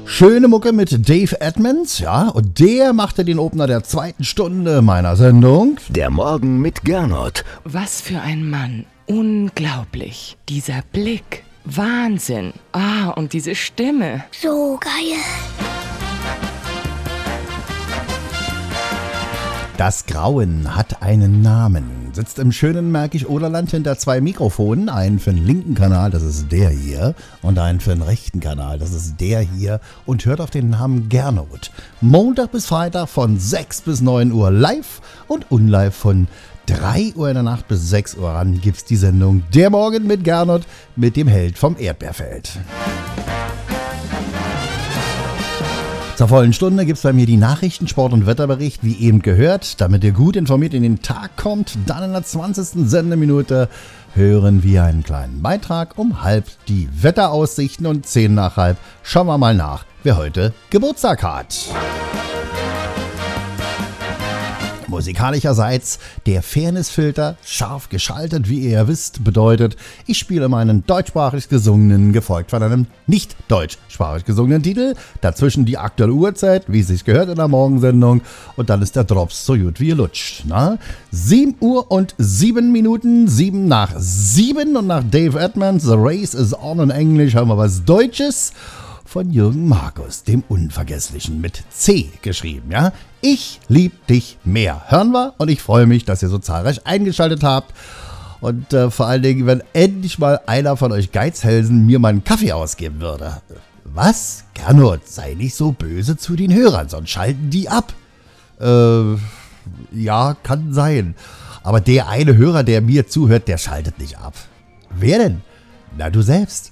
Schöne Mucke mit Dave Edmunds, ja, und der machte den Opener der zweiten Stunde meiner Sendung. Der Morgen mit Gernot. Was für ein Mann. Unglaublich. Dieser Blick. Wahnsinn. Und diese Stimme. So geil. Das Grauen hat einen Namen. Sitzt im schönen Märkisch-Oderland hinter zwei Mikrofonen. Einen für den linken Kanal, das ist der hier. Und einen für den rechten Kanal, das ist der hier. Und hört auf den Namen Gernot. Montag bis Freitag von 6 bis 9 Uhr live und unlive von 3 Uhr in der Nacht bis 6 Uhr ran gibt's die Sendung Der Morgen mit Gernot mit dem Held vom Erdbeerfeld. Zur vollen Stunde gibt's bei mir die Nachrichten, Sport und Wetterbericht, wie eben gehört, damit ihr gut informiert in den Tag kommt. Dann in der 20. Sendeminute hören wir einen kleinen Beitrag, um halb die Wetteraussichten und 10 nach halb schauen wir mal nach, wer heute Geburtstag hat. Musikalischerseits der Fairnessfilter, scharf geschaltet, wie ihr ja wisst, bedeutet, ich spiele meinen deutschsprachig gesungenen, gefolgt von einem nicht deutschsprachig gesungenen Titel, dazwischen die aktuelle Uhrzeit, wie es sich gehört in der Morgensendung, und dann ist der Drops so gut wie ihr lutscht. 7 Uhr und 7 Minuten, 7 nach 7 und nach Dave Edmunds, The Race is on in Englisch, haben wir was Deutsches von Jürgen Markus, dem Unvergesslichen, mit C geschrieben, ja. Ich lieb dich mehr. Hören wir, und ich freue mich, dass ihr so zahlreich eingeschaltet habt. Und vor allen Dingen, wenn endlich mal einer von euch Geizhälsen mir mal einen Kaffee ausgeben würde. Was? Gernot, sei nicht so böse zu den Hörern, sonst schalten die ab. Ja, kann sein. Aber der eine Hörer, der mir zuhört, der schaltet nicht ab. Wer denn? Na, du selbst.